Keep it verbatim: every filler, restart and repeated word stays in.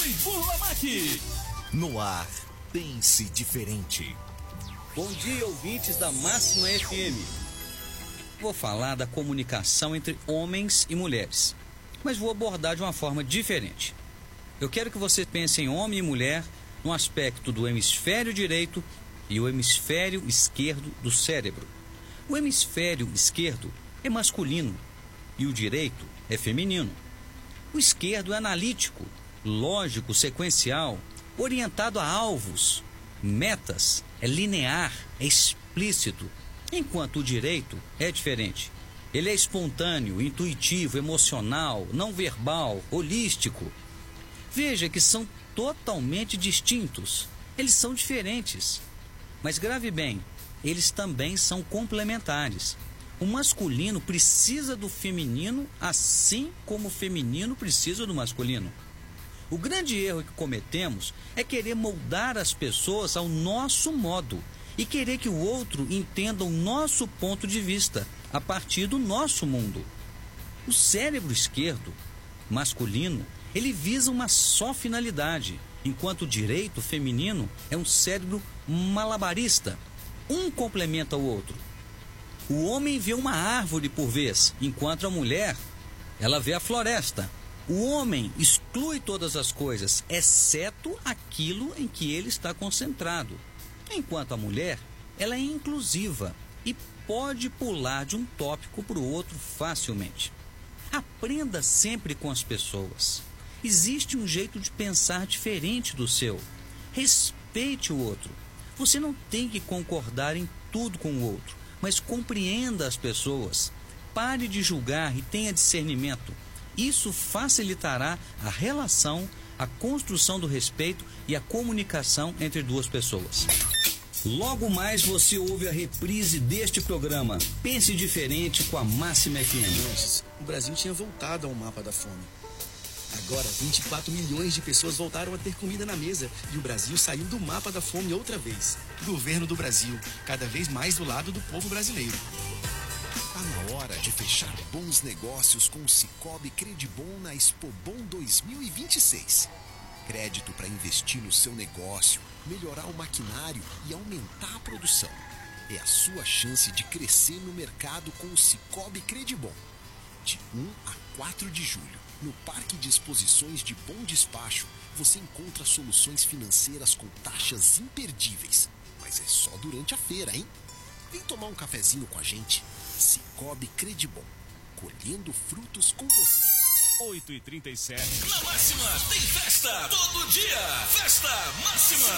Rui Burlamac. No ar, pense diferente. Bom dia, ouvintes da Máxima F M. Vou falar da comunicação entre homens e mulheres, mas vou abordar de uma forma diferente. Eu quero que você pense em homem e mulher no aspecto do hemisfério direito e o hemisfério esquerdo do cérebro. O hemisfério esquerdo é masculino e o direito é feminino. O esquerdo é analítico, lógico, sequencial, orientado a alvos, metas, é linear, é explícito, enquanto o direito é diferente. Ele é espontâneo, intuitivo, emocional, não verbal, holístico. Veja que são totalmente distintos, eles são diferentes. Mas grave bem, eles também são complementares. O masculino precisa do feminino, assim como o feminino precisa do masculino. O grande erro que cometemos é querer moldar as pessoas ao nosso modo e querer que o outro entenda o nosso ponto de vista a partir do nosso mundo. O cérebro esquerdo, masculino, ele visa uma só finalidade, enquanto o direito feminino é um cérebro malabarista. Um complementa o outro. O homem vê uma árvore por vez, enquanto a mulher, ela vê a floresta. O homem exclui todas as coisas, exceto aquilo em que ele está concentrado. Enquanto a mulher, ela é inclusiva e pode pular de um tópico para o outro facilmente. Aprenda sempre com as pessoas. Existe um jeito de pensar diferente do seu. Respeite o outro. Você não tem que concordar em tudo com o outro, mas compreenda as pessoas. Pare de julgar e tenha discernimento. Isso facilitará a relação, a construção do respeito e a comunicação entre duas pessoas. Logo mais você ouve a reprise deste programa. Pense diferente com a Máxima F M. Antes, o Brasil tinha voltado ao mapa da fome. Agora, vinte e quatro milhões de pessoas voltaram a ter comida na mesa e o Brasil saiu do mapa da fome outra vez. Governo do Brasil, cada vez mais do lado do povo brasileiro. Está na hora de fechar bons negócios com o Sicoob Credibon na Expobon dois mil e vinte e seis. Crédito para investir no seu negócio, melhorar o maquinário e aumentar a produção. É a sua chance de crescer no mercado com o Sicoob Credibon. De um a quatro de julho, no Parque de Exposições de Bom Despacho, você encontra soluções financeiras com taxas imperdíveis. Mas é só durante a feira, hein? Vem tomar um cafezinho com a gente. Sicoob Credibon, colhendo frutos com você. oito e trinta e sete. Na Máxima tem festa todo dia. Festa Máxima.